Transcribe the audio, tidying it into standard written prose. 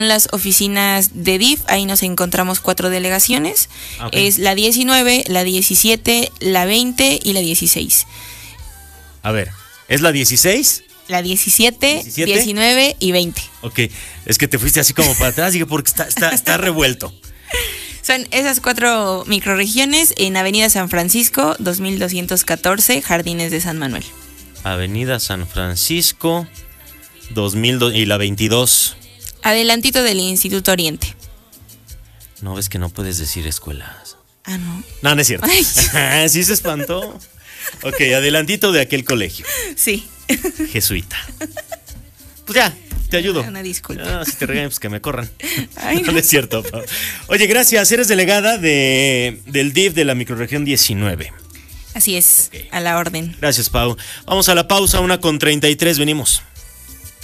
las oficinas de DIF, ahí nos encontramos 4 delegaciones, es la 19, la 17, la 20 y la 16. A ver, ¿es la 16? La 17, 19 y 20. Ok, es que te fuiste así como para atrás, dije, porque está revuelto. Son esas 4 microrregiones en Avenida San Francisco, 2214, Jardines de San Manuel. Avenida San Francisco, 2002 y la 22. Adelantito del Instituto Oriente. No, ves que no puedes decir escuelas. Ah, no. No, no es cierto. Sí se espantó. Ok, adelantito de aquel colegio. Sí. Jesuita. Pues ya, te ayudo. Una disculpa. No, si te regañan, pues que me corran. Ay, no. No es cierto, Pau. Oye, gracias. Eres delegada del DIF de la microrregión 19. Así es, a la orden. Gracias, Pau. Vamos a la pausa, 1:33, venimos.